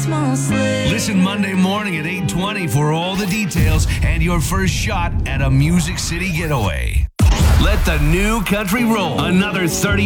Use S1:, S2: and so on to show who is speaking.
S1: small sleigh.
S2: Listen Monday morning at 8:20 for all the details and your first shot at a Music City getaway. Let the new country roll. Another 30